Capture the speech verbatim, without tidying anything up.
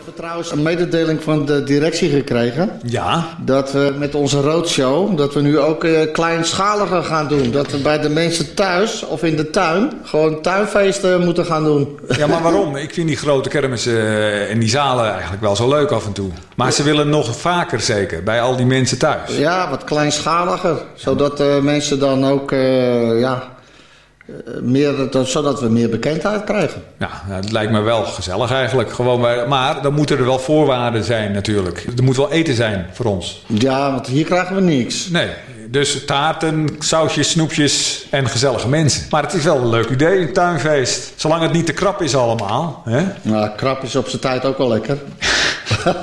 hebben trouwens een mededeling van de directie gekregen. Ja. Dat we met onze roadshow, dat we nu ook uh, kleinschaliger gaan doen. Dat we bij de mensen thuis of in de tuin gewoon tuinfeesten moeten gaan doen. Ja, maar waarom? Ik vind die grote kermissen uh, en die zalen eigenlijk wel zo leuk af en toe. Maar ze willen nog vaker zeker, bij al die mensen thuis. Ja, wat kleinschaliger. Zodat uh, mensen dan ook, uh, ja... Meer, zodat we meer bekendheid krijgen. Ja, het lijkt me wel gezellig eigenlijk. Gewoon bij, maar dan moeten er wel voorwaarden zijn natuurlijk. Er moet wel eten zijn voor ons. Ja, want hier krijgen we niks. Nee, dus taarten, sausjes, snoepjes en gezellige mensen. Maar het is wel een leuk idee, een tuinfeest. Zolang het niet te krap is allemaal. Hè? Nou, krap is op zijn tijd ook wel lekker.